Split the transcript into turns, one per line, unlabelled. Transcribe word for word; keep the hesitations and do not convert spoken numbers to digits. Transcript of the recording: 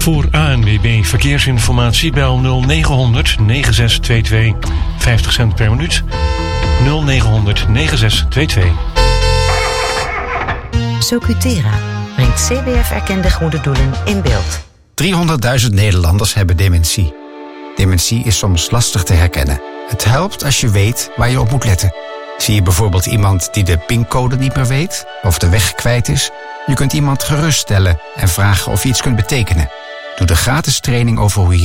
Voor A N W B Verkeersinformatie bel nul negen negen zes twee twee. vijftig cent per minuut. nul negen negen zes twee twee.
Socutera brengt C B F-erkende goede doelen in beeld.
driehonderdduizend Nederlanders hebben dementie. Dementie is soms lastig te herkennen. Het helpt als je weet waar je op moet letten. Zie je bijvoorbeeld iemand die de pincode niet meer weet of de weg kwijt is? Je kunt iemand geruststellen en vragen of je iets kunt betekenen. Doe de gratis training over hoe je